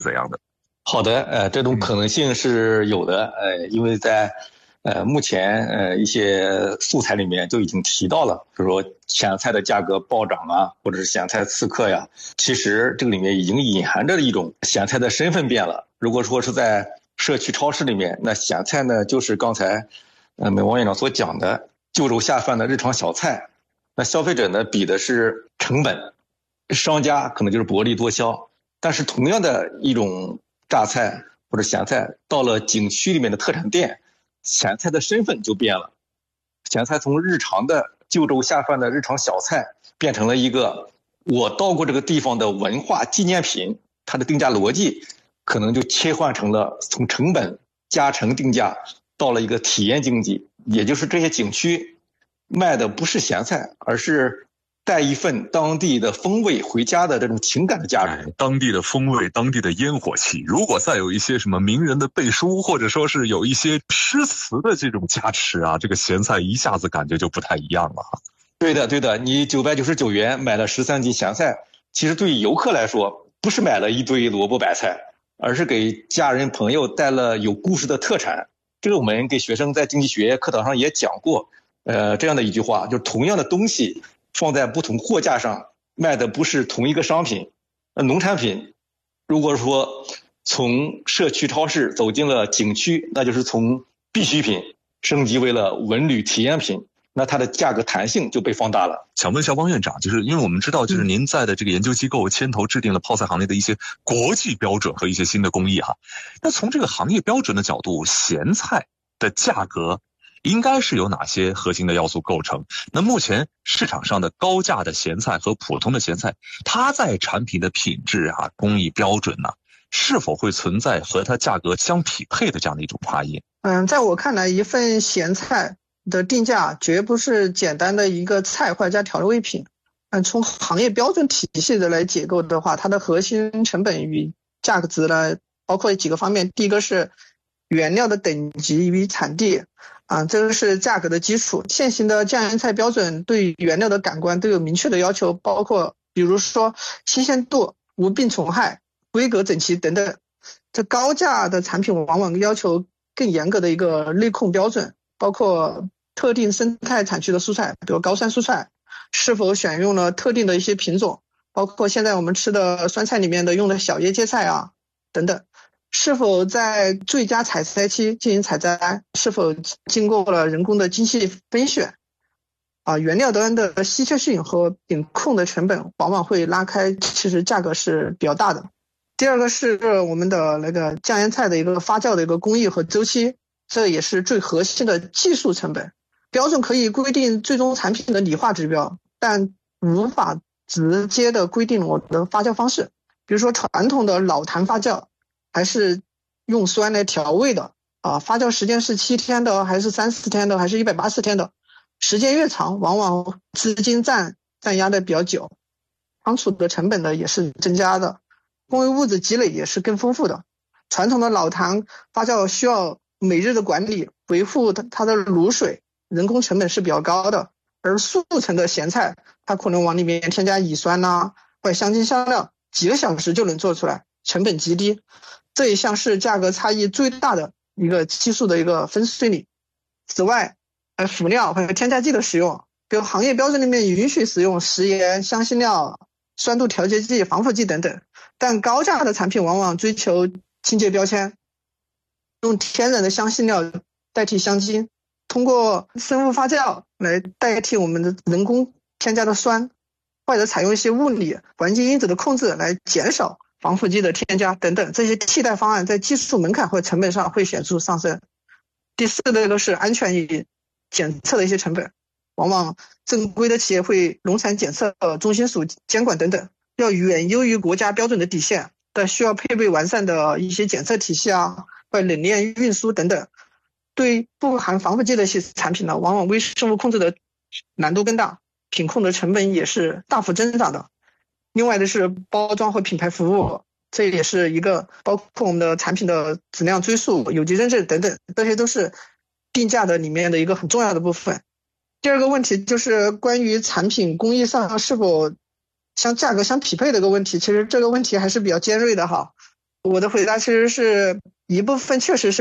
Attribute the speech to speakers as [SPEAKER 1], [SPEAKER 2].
[SPEAKER 1] 怎样的？
[SPEAKER 2] 好的，这种可能性是有的，因为在目前一些素材里面就已经提到了，比如说咸菜的价格暴涨啊，或者是咸菜刺客呀，其实这个里面已经隐含着一种咸菜的身份变了。如果说是在社区超市里面，那咸菜呢就是刚才美王院长所讲的就肉下饭的日常小菜，那消费者呢比的是成本，商家可能就是薄利多销，但是同样的一种榨菜或者咸菜到了景区里面的特产店，咸菜的身份就变了。咸菜从日常的就粥下饭的日常小菜，变成了一个我到过这个地方的文化纪念品，它的定价逻辑可能就切换成了从成本加成定价到了一个体验经济，也就是这些景区卖的不是咸菜，而是带一份当地的风味回家的这种情感的价值，
[SPEAKER 1] 当地的风味，当地的烟火气。如果再有一些什么名人的背书，或者说是有一些诗词的这种加持啊，这个咸菜一下子感觉就不太一样了。
[SPEAKER 2] 对的，你999元买了13斤咸菜，其实对游客来说不是买了一堆萝卜白菜，而是给家人朋友带了有故事的特产。这个我们给学生在经济学课堂上也讲过，这样的一句话，就是同样的东西放在不同货架上卖的不是同一个商品。农产品如果说从社区超市走进了景区，那就是从必需品升级为了文旅体验品，那它的价格弹性就被放大了。
[SPEAKER 1] 想问一下汪院长，就是因为我们知道，就是您在的这个研究机构牵头制定了泡菜行业的一些国际标准和一些新的工艺哈。那从这个行业标准的角度，咸菜的价格应该是由哪些核心的要素构成？那目前市场上的高价的咸菜和普通的咸菜，它在产品的品质啊、工艺标准呢，是否会存在和它价格相匹配的这样的一种差异？
[SPEAKER 3] 在我看来，一份咸菜的定价绝不是简单的一个菜或者加调味品。从行业标准体系的来解构的话，它的核心成本与价格值呢，包括几个方面。第一个是原料的等级与产地，这个是价格的基础。现行的酱盐菜标准对原料的感官都有明确的要求，包括比如说新鲜度、无病虫害、规格整齐等等。这高价的产品往往要求更严格的一个内控标准，包括特定生态产区的蔬菜，比如高山蔬菜，是否选用了特定的一些品种，包括现在我们吃的酸菜里面的用的小叶芥菜啊等等，是否在最佳采摘期进行采摘，是否经过了人工的精细分选原料端的稀缺性和品控的成本往往会拉开，其实价格是比较大的。第二个是我们的那个酱盐菜的一个发酵的一个工艺和周期，这也是最核心的技术成本。标准可以规定最终产品的理化指标，但无法直接的规定我的发酵方式。比如说传统的老坛发酵，还是用酸来调味的发酵时间是7天的，还是30天的，还是180天的，时间越长，往往资金占压的比较久，仓储的成本呢也是增加的，工业物质积累也是更丰富的。传统的老坛发酵需要每日的管理，维护它的卤水，人工成本是比较高的。而速成的咸菜，它可能往里面添加乙酸或者香精香料，几个小时就能做出来，成本极低。这一项是价格差异最大的一个技术的一个分水岭。此外，辅料和添加剂的使用，比如行业标准里面允许使用食盐、香辛料、酸度调节剂、防腐剂等等，但高价的产品往往追求清洁标签，用天然的香辛料代替香精，通过生物发酵来代替我们的人工添加的酸，或者采用一些物理环境因子的控制来减少防腐剂的添加等等，这些替代方案在技术门槛或成本上会显著上升。第四个是安全与检测的一些成本，往往正规的企业会农产检测中心属监管等等，要远优于国家标准的底线，但需要配备完善的一些检测体系或者冷链运输等等。对不含防腐剂的一些产品呢，往往微生物控制的难度更大，品控的成本也是大幅增长的。另外的是包装和品牌服务，这也是一个包括我们的产品的质量追溯、有机认证等等，这些都是定价的里面的一个很重要的部分。第二个问题就是关于产品工艺上是否价格相匹配的一个问题，其实这个问题还是比较尖锐的我的回答其实是一部分确实是